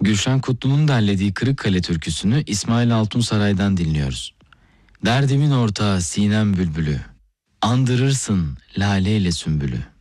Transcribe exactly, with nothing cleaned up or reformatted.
Gülşen Kutlu'nun derlediği Kırıkkale türküsünü İsmail Altunsaray'dan dinliyoruz. Derdimin ortağı Sinem bülbülü, andırırsın laleyle sümbülü.